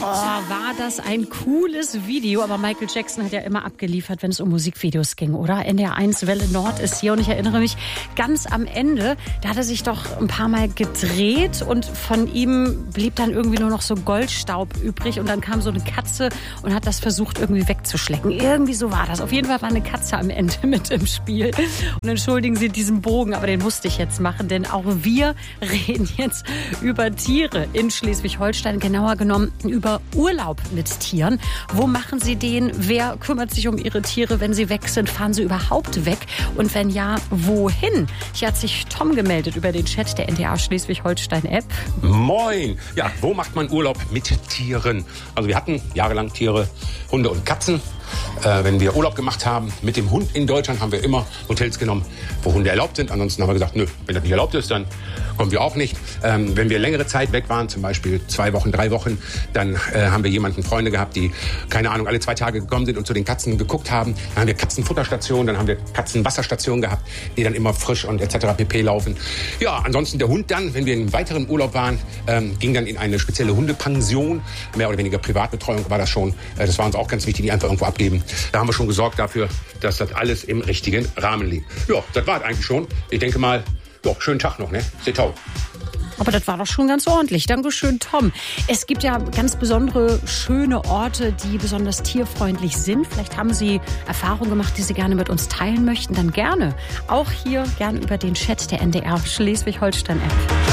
Oh, war das ein cooles Video. Aber Michael Jackson hat ja immer abgeliefert, wenn es um Musikvideos ging, oder? NDR1 Welle Nord ist hier. Und ich erinnere mich, ganz am Ende, da hat er sich doch ein paar Mal gedreht. Und von ihm blieb dann irgendwie nur noch so Goldstaub übrig. Und dann kam so eine Katze und hat das versucht, irgendwie wegzuschlecken. Irgendwie so war das. Auf jeden Fall war eine Katze am Ende mit im Spiel. Und entschuldigen Sie diesen Bogen, aber den musste ich jetzt machen. Denn auch wir reden jetzt über Tiere in Schleswig-Holstein. Genauer genommen über Urlaub mit Tieren. Wo machen Sie den? Wer kümmert sich um Ihre Tiere, wenn sie weg sind? Fahren sie überhaupt weg? Und wenn ja, wohin? Hier hat sich Tom gemeldet über den Chat der NDR Schleswig-Holstein-App. Moin! Ja, wo macht man Urlaub mit Tieren? Also wir hatten jahrelang Tiere, Hunde und Katzen. Wenn wir Urlaub gemacht haben mit dem Hund in Deutschland, haben wir immer Hotels genommen, wo Hunde erlaubt sind. Ansonsten haben wir gesagt, nö, wenn das nicht erlaubt ist, dann kommen wir auch nicht. Wenn wir längere Zeit weg waren, zum Beispiel 2 Wochen, 3 Wochen, dann haben wir Freunde gehabt, die, keine Ahnung, alle 2 Tage gekommen sind und zu den Katzen geguckt haben. Dann haben wir Katzenfutterstationen, dann haben wir Katzenwasserstationen gehabt, die dann immer frisch und etc. pp. Laufen. Ja, ansonsten der Hund dann, wenn wir in weiteren Urlaub waren, ging dann in eine spezielle Hundepension. Mehr oder weniger Privatbetreuung war das schon. Das war uns auch ganz wichtig, die einfach irgendwo abgeben. Da haben wir schon gesorgt dafür, dass das alles im richtigen Rahmen liegt. Ja, das war es eigentlich schon. Ich denke mal, ja, schönen Tag noch, ne? Setau. Aber das war doch schon ganz ordentlich. Dankeschön, Tom. Es gibt ja ganz besondere, schöne Orte, die besonders tierfreundlich sind. Vielleicht haben Sie Erfahrungen gemacht, die Sie gerne mit uns teilen möchten. Dann gerne. Auch hier gerne über den Chat der NDR Schleswig-Holstein-App.